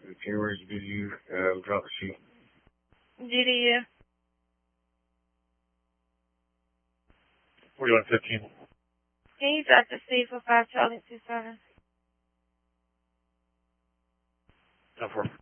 January GDU, drop a sheet. GDU. 4115. Can you drop the C for 5 Charlie 27? 10-4.